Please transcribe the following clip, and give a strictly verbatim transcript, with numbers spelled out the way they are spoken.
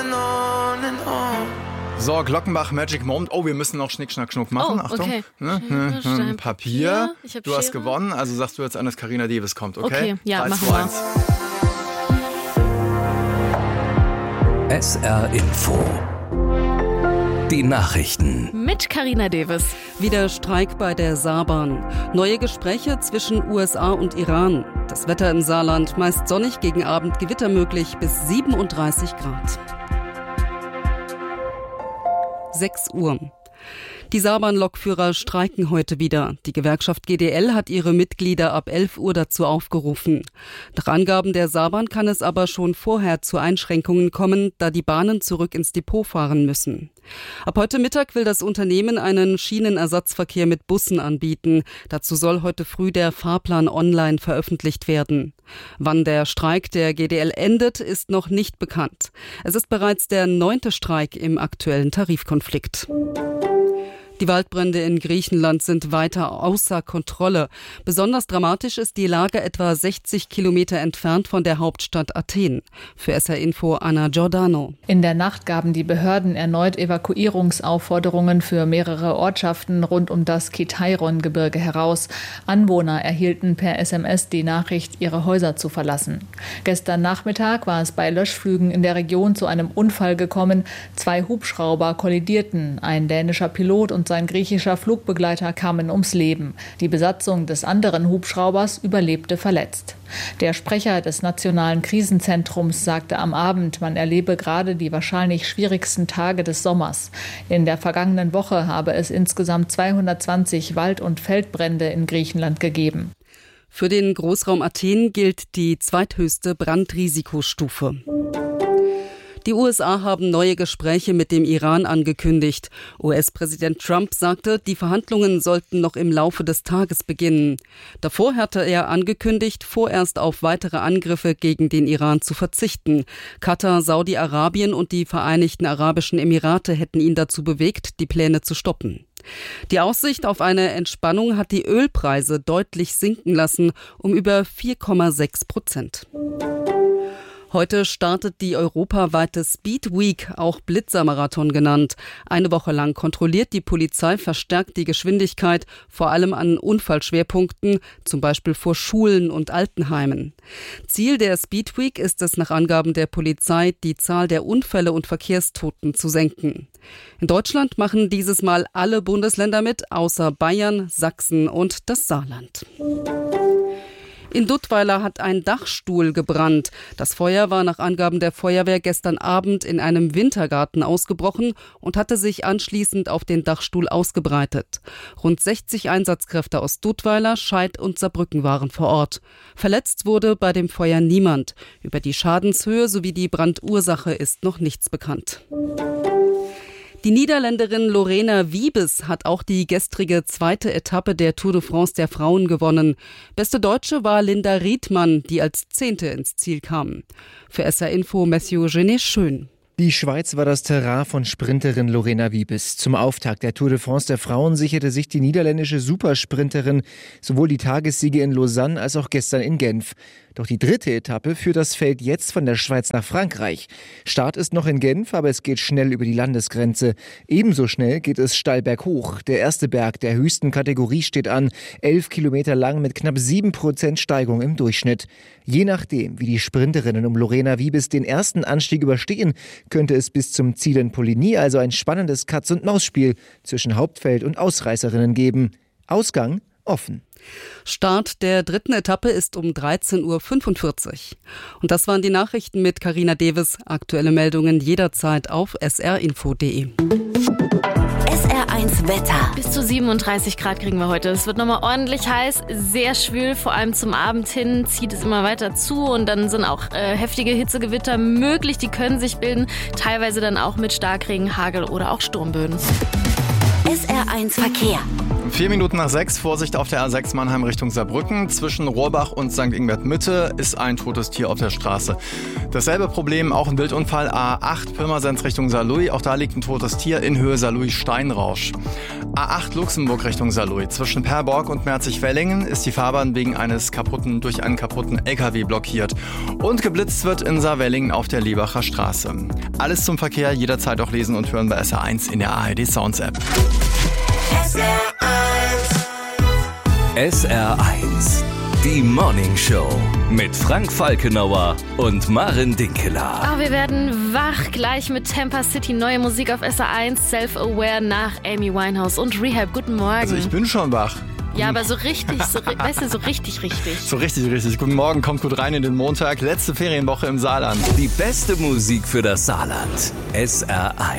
So, Glockenbach, Magic Moment. Oh, wir müssen noch Schnick, Schnack, Schnuck machen. Oh, Achtung. okay. Ne, ne, ne, Papier. Ich hab du hast Schere. gewonnen, also sagst du jetzt an, dass Carina Davis kommt, okay? Okay, ja, drei, machen zwei, wir. eins. S R Info. Die Nachrichten. Mit Carina Davis. Wieder Streik bei der Saarbahn. Neue Gespräche zwischen U S A und Iran. Das Wetter im Saarland meist sonnig, gegen Abend Gewitter möglich bis siebenunddreißig Grad. sechs Uhr. Die Saarbahn-Lokführer streiken heute wieder. Die Gewerkschaft G D L hat ihre Mitglieder ab elf Uhr dazu aufgerufen. Nach Angaben der Saarbahn kann es aber schon vorher zu Einschränkungen kommen, da die Bahnen zurück ins Depot fahren müssen. Ab heute Mittag will das Unternehmen einen Schienenersatzverkehr mit Bussen anbieten. Dazu soll heute früh der Fahrplan online veröffentlicht werden. Wann der Streik der G D L endet, ist noch nicht bekannt. Es ist bereits der neunte Streik im aktuellen Tarifkonflikt. Die Waldbrände in Griechenland sind weiter außer Kontrolle. Besonders dramatisch ist die Lage etwa sechzig Kilometer entfernt von der Hauptstadt Athen. Für S R Info Anna Giordano. In der Nacht gaben die Behörden erneut Evakuierungsaufforderungen für mehrere Ortschaften rund um das Kitairon-Gebirge heraus. Anwohner erhielten per S M S die Nachricht, ihre Häuser zu verlassen. Gestern Nachmittag war es bei Löschflügen in der Region zu einem Unfall gekommen. Zwei Hubschrauber kollidierten. Ein dänischer Pilot und sein griechischer Flugbegleiter kamen ums Leben. Die Besatzung des anderen Hubschraubers überlebte verletzt. Der Sprecher des Nationalen Krisenzentrums sagte am Abend, man erlebe gerade die wahrscheinlich schwierigsten Tage des Sommers. In der vergangenen Woche habe es insgesamt zweihundertzwanzig Wald- und Feldbrände in Griechenland gegeben. Für den Großraum Athen gilt die zweithöchste Brandrisikostufe. Die U S A haben neue Gespräche mit dem Iran angekündigt. U S-Präsident Trump sagte, die Verhandlungen sollten noch im Laufe des Tages beginnen. Davor hatte er angekündigt, vorerst auf weitere Angriffe gegen den Iran zu verzichten. Katar, Saudi-Arabien und die Vereinigten Arabischen Emirate hätten ihn dazu bewegt, die Pläne zu stoppen. Die Aussicht auf eine Entspannung hat die Ölpreise deutlich sinken lassen, um über vier Komma sechs Prozent. Heute startet die europaweite Speed Week, auch Blitzermarathon genannt. Eine Woche lang kontrolliert die Polizei verstärkt die Geschwindigkeit, vor allem an Unfallschwerpunkten, zum Beispiel vor Schulen und Altenheimen. Ziel der Speed Week ist es nach Angaben der Polizei, die Zahl der Unfälle und Verkehrstoten zu senken. In Deutschland machen dieses Mal alle Bundesländer mit, außer Bayern, Sachsen und das Saarland. In Duttweiler hat ein Dachstuhl gebrannt. Das Feuer war nach Angaben der Feuerwehr gestern Abend in einem Wintergarten ausgebrochen und hatte sich anschließend auf den Dachstuhl ausgebreitet. Rund sechzig Einsatzkräfte aus Duttweiler, Scheid und Saarbrücken waren vor Ort. Verletzt wurde bei dem Feuer niemand. Über die Schadenshöhe sowie die Brandursache ist noch nichts bekannt. Die Niederländerin Lorena Wiebes hat auch die gestrige zweite Etappe der Tour de France der Frauen gewonnen. Beste Deutsche war Linda Riedmann, die als Zehnte ins Ziel kam. Für S R Info Mathieu Genet-Schön. Die Schweiz war das Terrain von Sprinterin Lorena Wiebes. Zum Auftakt der Tour de France der Frauen sicherte sich die niederländische Supersprinterin sowohl die Tagessiege in Lausanne als auch gestern in Genf. Doch die dritte Etappe führt das Feld jetzt von der Schweiz nach Frankreich. Start ist noch in Genf, aber es geht schnell über die Landesgrenze. Ebenso schnell geht es steil berghoch. Der erste Berg der höchsten Kategorie steht an, elf Kilometer lang mit knapp sieben Prozent Steigung im Durchschnitt. Je nachdem, wie die Sprinterinnen um Lorena Wiebes den ersten Anstieg überstehen, könnte es bis zum Ziel in Poligny also ein spannendes Katz-und-Maus-Spiel zwischen Hauptfeld und Ausreißerinnen geben. Ausgang offen. Start der dritten Etappe ist um dreizehn Uhr fünfundvierzig. Und das waren die Nachrichten mit Carina Davis. Aktuelle Meldungen jederzeit auf s r info punkt d e. S R eins Wetter. Bis zu siebenunddreißig Grad kriegen wir heute. Es wird nochmal ordentlich heiß, sehr schwül, vor allem zum Abend hin zieht es immer weiter zu und dann sind auch äh, heftige Hitzegewitter möglich, die können sich bilden, teilweise dann auch mit Starkregen, Hagel oder auch Sturmböen. S R eins Verkehr. Vier Minuten nach sechs, Vorsicht auf der A sechs Mannheim Richtung Saarbrücken. Zwischen Rohrbach und Sankt Ingbert Mitte ist ein totes Tier auf der Straße. Dasselbe Problem, auch ein Wildunfall, A acht Pirmasens Richtung Saarlouis. Auch da liegt ein totes Tier in Höhe Saarlouis-Steinrausch. A acht Luxemburg Richtung Saarlouis. Zwischen Perborg und Merzig-Wellingen ist die Fahrbahn wegen eines kaputten, durch einen kaputten L K W blockiert. Und geblitzt wird in Saarwellingen auf der Liebacher Straße. Alles zum Verkehr, jederzeit auch lesen und hören bei S R eins in der A R D Sounds App. S R eins. S R eins. Die Morning Show mit Frank Falkenauer und Maren Dinkeler. Oh, wir werden wach gleich mit Tampa City. Neue Musik auf S R eins. Self-Aware nach Amy Winehouse und Rehab. Guten Morgen. Also ich bin schon wach. Ja, aber so richtig, so, weißt du, so richtig, richtig. So richtig, richtig. Guten Morgen, kommt gut rein in den Montag. Letzte Ferienwoche im Saarland. Die beste Musik für das Saarland. S R eins.